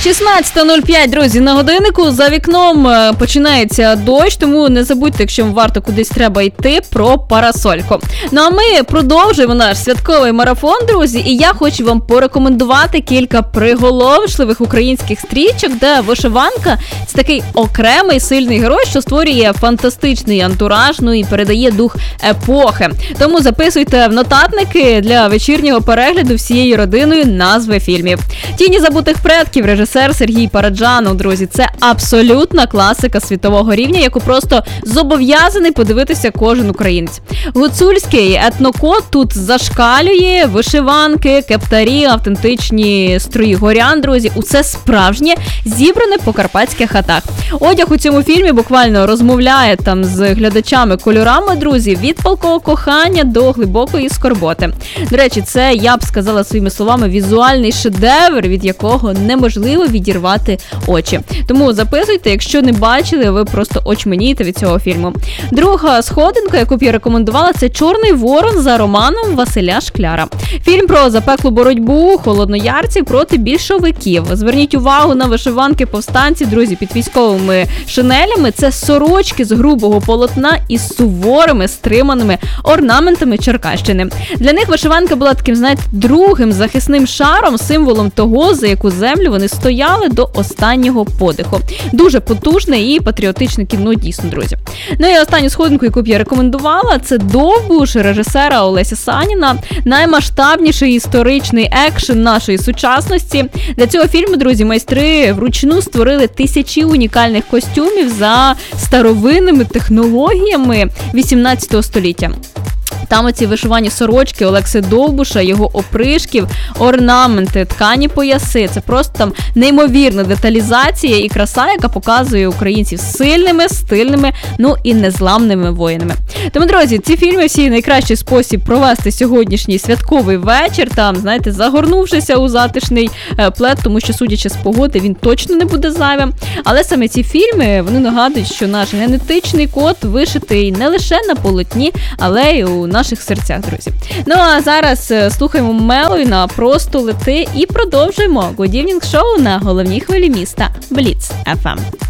16:05, друзі, на годиннику. За вікном починається дощ, тому не забудьте, якщо вам варто кудись треба йти, про парасольку. Ну а ми продовжуємо наш святковий марафон, друзі, і я хочу вам порекомендувати кілька приголомшливих українських стрічок, де вишиванка – це такий окремий сильний герой, що створює фантастичний антураж, ну і передає дух епохи. Тому записуйте в нотатники для вечірнього перегляду всією родиною назви фільмів. «Тіні забутих предків», режисер Сергій Параджанов, друзі. Це абсолютна класика світового рівня, яку просто зобов'язаний подивитися кожен українець. Гуцульський етнокод тут зашкалює, вишиванки, кептарі, автентичні строї горян, друзі. Усе справжнє, зібране по карпатських хатах. Одяг у цьому фільмі буквально розмовляє там з глядачами кольорами, друзі, від палкого кохання до глибокої скорботи. До речі, це, я б сказала своїми словами, візуальний шедевр, від якого неможливо відірвати очі. Тому записуйте, якщо не бачили, ви просто очманієте від цього фільму. Друга сходинка, яку б я рекомендувала, це «Чорний ворон» за романом Василя Шкляра. Фільм про запеклу боротьбу холодноярців проти більшовиків. Зверніть увагу на вишиванки повстанців, друзі, під військовими шинелями. Це сорочки з грубого полотна із суворими, стриманими орнаментами Черкащини. Для них вишиванка була таким, знаєте, другим захисним шаром, символом того, за яку землю вони стояли до останнього подиху. Дуже потужне і патріотичне кіно, дійсно, друзі. Ну і останню сходинку, яку б я рекомендувала, це «Довбуш» режисера Олеся Саніна. Наймасштабніший історичний екшен нашої сучасності. Для цього фільму, друзі, майстри вручну створили тисячі унікальних костюмів за старовинними технологіями 18 століття. Там оці вишивані сорочки Олекси Довбуша, його опришків, орнаменти, ткані пояси. Це просто там неймовірна деталізація і краса, яка показує українців сильними, стильними, ну і незламними воїнами. Тому, друзі, ці фільми всі найкращий спосіб провести сьогоднішній святковий вечір, там, знаєте, загорнувшися у затишний плед, тому що, судячи з погоди, він точно не буде зайвим. Але саме ці фільми, вони нагадують, що наш генетичний код вишитий не лише на полотні, але й у наших серцях, друзі. Ну а зараз слухаємо Мелою на «Просто лети» і продовжуємо Good Evening Show на головній хвилі міста Бліц FM.